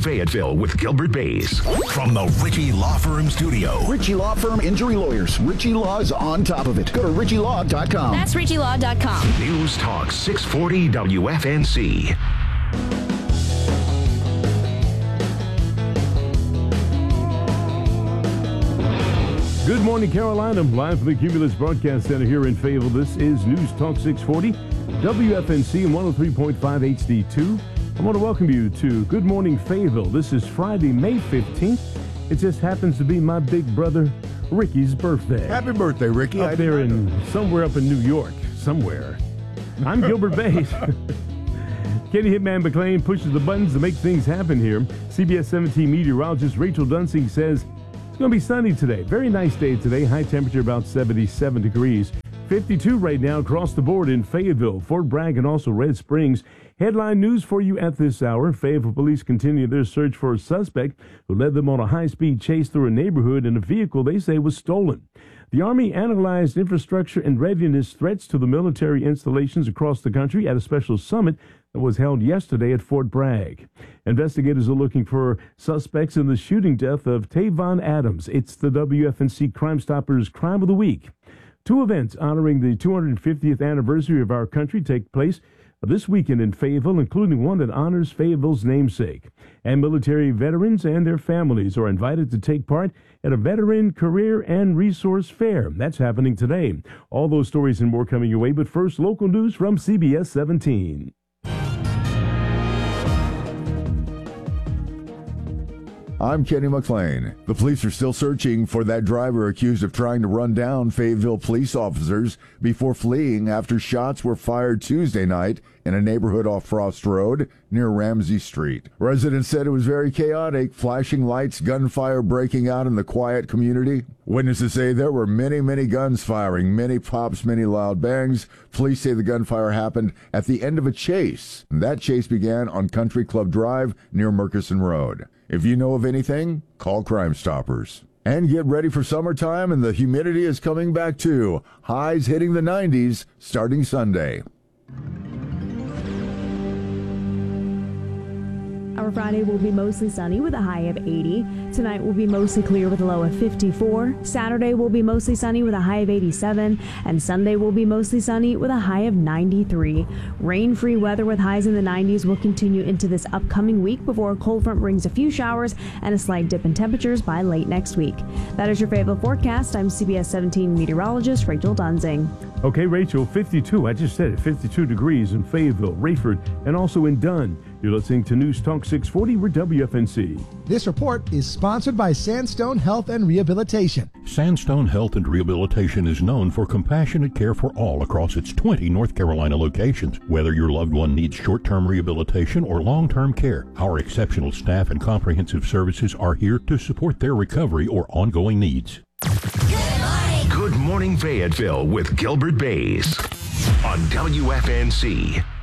Fayetteville with Gilbert Bays. From the Ritchie Law Firm studio. Ritchie Law Firm Injury Lawyers. Ritchie Law is on top of it. Go to ritchielaw.com. That's ritchielaw.com. News Talk 640 WFNC. Good morning, Carolina. Live from the Cumulus Broadcast Center here in Fayetteville. This is News Talk 640, WFNC and 103.5 HD2. I want to welcome you to Good Morning Fayetteville. This is Friday, May 15th. It just happens to be my big brother, Ricky's birthday. Happy birthday, Ricky. Up there somewhere up in New York, somewhere. I'm Gilbert Bays. Kenny Hitman McLean pushes the buttons to make things happen here. CBS 17 meteorologist Rachel Dunsing says it's going to be sunny today. Very nice day today. High temperature about 77 degrees. 52 right now across the board in Fayetteville, Fort Bragg, and also Red Springs. Headline news for you at this hour. Fayetteville police continue their search for a suspect who led them on a high-speed chase through a neighborhood in a vehicle they say was stolen. The Army analyzed infrastructure and readiness threats to the military installations across the country at a special summit that was held yesterday at Fort Bragg. Investigators are looking for suspects in the shooting death of Tavon Adams. It's the WFNC Crime Stoppers Crime of the Week. Two events honoring the 250th anniversary of our country take place this weekend in Fayetteville, including one that honors Fayetteville's namesake. And military veterans and their families are invited to take part at a Veteran Career and Resource Fair. That's happening today. All those stories and more coming your way, but first, local news from CBS 17. I'm Kenny McLean. The police are still searching for that driver accused of trying to run down Fayetteville police officers before fleeing after shots were fired Tuesday night in a neighborhood off Frost Road near Ramsey Street. Residents said it was very chaotic, flashing lights, gunfire breaking out in the quiet community. Witnesses say there were many guns firing, many pops, many loud bangs. Police say the gunfire happened at the end of a chase. That chase began on Country Club Drive near Murkison Road. If you know of anything, call Crime Stoppers. And get ready for summertime, and the humidity is coming back too. Highs hitting the 90s starting Sunday. Our Friday will be mostly sunny with a high of 80. Tonight will be mostly clear with a low of 54. Saturday will be mostly sunny with a high of 87. And Sunday will be mostly sunny with a high of 93. Rain-free weather with highs in the 90s will continue into this upcoming week before a cold front brings a few showers and a slight dip in temperatures by late next week. That is your Fayetteville forecast. I'm CBS 17 meteorologist Rachel Dunsing. Okay, Rachel, 52. I just said it. 52 degrees in Fayetteville, Rayford, and also in Dunn. You're listening to News Talk 640 with WFNC. This report is sponsored by Sandstone Health and Rehabilitation. Sandstone Health and Rehabilitation is known for compassionate care for all across its 20 North Carolina locations. Whether your loved one needs short-term rehabilitation or long-term care, our exceptional staff and comprehensive services are here to support their recovery or ongoing needs. Good morning, Fayetteville with Gilbert Bays on WFNC.